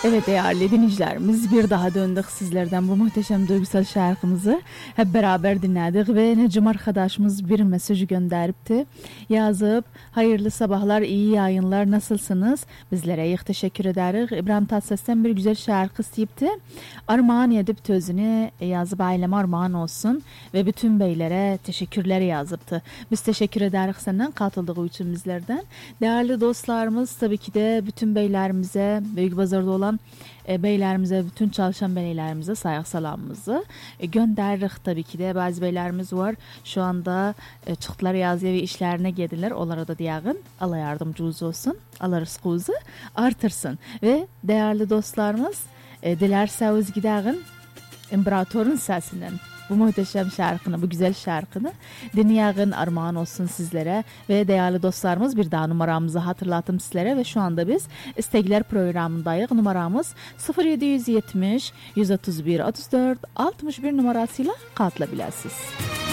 Evet değerli dinleyicilerimiz, bir daha döndük sizlerden bu muhteşem duygusal şarkımızı hep beraber dinledik ve Necim arkadaşımız bir mesajı gönderipti. Yazıp hayırlı sabahlar, iyi yayınlar, nasılsınız? Bizlere iyi teşekkür ederiz. İbrahim Tatlıses'ten bir güzel şarkı isteyipti. Armağan edip tözünü yazıp aileme armağan olsun ve bütün beylere teşekkürler yazıptı. Biz teşekkür ederiz senden katıldığı için bizlerden. Değerli dostlarımız, tabii ki de bütün beylerimize, Büyükbazar'da olan beylerimize, bütün çalışan beylerimize saygı salamımızı gönderirik tabii ki de. Bazı beylerimiz var şu anda çıktılar yazıya ve işlerine geldiler. Onlara da diyağın Allah yardımcımız olsun, Allah rızkınızı artırsın. Ve değerli dostlarımız, dilerseniz gidelim İmparatorun sesinden bu muhteşem şarkını, bu güzel şarkını dinleyin, armağan olsun sizlere. Ve değerli dostlarımız, bir daha numaramızı hatırlatım sizlere ve şu anda biz istekler programındayız. Numaramız 0770 131 34 61 numarasıyla katılabilirsiniz.